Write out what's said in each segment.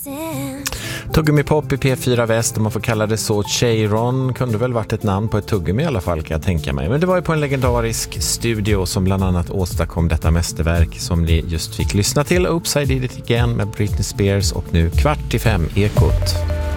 Tuggummi Pop i P4 Väst, om man får kalla det så. Cheiron kunde väl varit ett namn på ett tuggummi i alla fall, kan jag tänka mig. Men det var ju på en legendarisk studio som bland annat åstadkom detta mästerverk som ni just fick lyssna till. Oops, I Did It Again med Britney Spears, och nu 4:45 Ekot.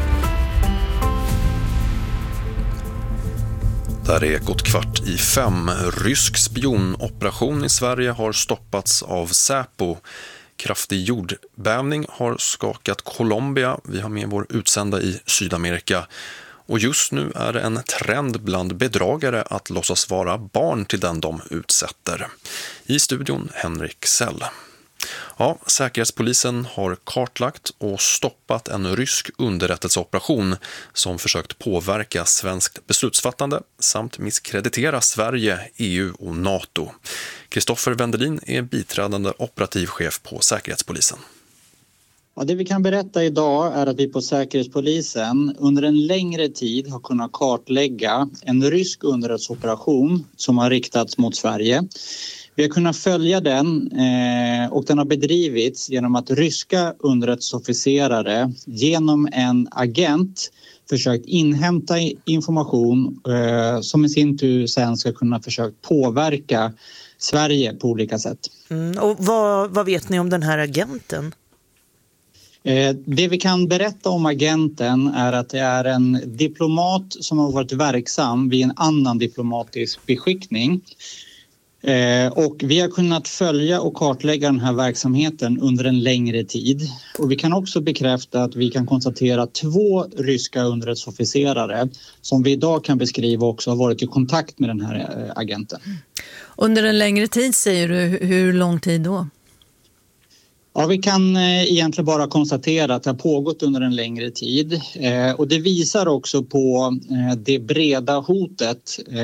Där är Ekot 4:45. Rysk spionoperation i Sverige har stoppats av Säpo. Kraftig jordbävning har skakat Colombia. Vi har med vår utsända i Sydamerika. Och just nu är det en trend bland bedragare att låtsas vara barn till den de utsätter. I studion Henrik Sell. Ja, Säkerhetspolisen har kartlagt och stoppat en rysk underrättelseoperation som försökt påverka svenskt beslutsfattande samt misskreditera Sverige, EU och NATO. Kristoffer Wendelin är biträdande operativchef på Säkerhetspolisen. Ja, det vi kan berätta idag är att vi på Säkerhetspolisen under en längre tid har kunnat kartlägga en rysk underrättelseoperation som har riktats mot Sverige. Vi har kunnat följa den och den har bedrivits genom att ryska underrättelseofficerare genom en agent försökt inhämta information som i sin tur sen ska kunna försöka påverka Sverige på olika sätt. Och vad vet ni om den här agenten? Det vi kan berätta om agenten är att det är en diplomat som har varit verksam vid en annan diplomatisk beskickning. Och vi har kunnat följa och kartlägga den här verksamheten under en längre tid. Och vi kan också bekräfta att vi kan konstatera 2 ryska underrättelseofficerare som vi idag kan beskriva också har varit i kontakt med den här agenten. Under en längre tid säger du, hur lång tid då? Ja, vi kan egentligen bara konstatera att det har pågått under en längre tid och det visar också på det breda hotet